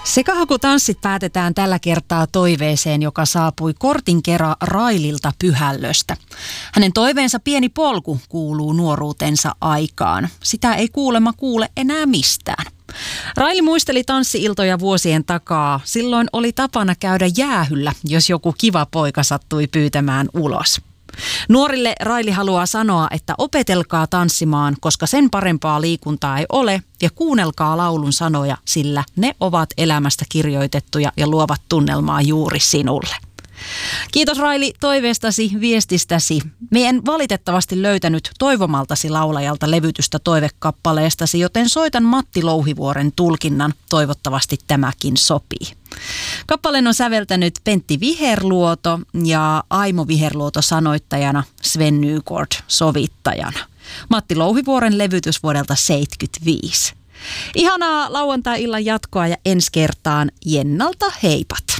Sekahakutanssit päätetään tällä kertaa toiveeseen, joka saapui kortinkera Raililta Pyhällöstä. Hänen toiveensa pieni polku kuuluu nuoruutensa aikaan. Sitä ei kuulemma kuule enää mistään. Raili muisteli tanssi-iltoja vuosien takaa. Silloin oli tapana käydä jäähyllä, jos joku kiva poika sattui pyytämään ulos. Nuorille Raili haluaa sanoa, että opetelkaa tanssimaan, koska sen parempaa liikuntaa ei ole, ja kuunnelkaa laulun sanoja, sillä ne ovat elämästä kirjoitettuja ja luovat tunnelmaa juuri sinulle. Kiitos Raili toiveestasi, viestistäsi. Me en valitettavasti löytänyt toivomaltasi laulajalta levytystä toivekappaleestasi, joten soitan Matti Louhivuoren tulkinnan. Toivottavasti tämäkin sopii. Kappaleen on säveltänyt Pentti Viherluoto ja Aimo Viherluoto sanoittajana, Sven Nykort sovittajana. Matti Louhivuoren levytys vuodelta 1975. Ihanaa lauantai-illan jatkoa ja ensi kertaan Jennalta heipat!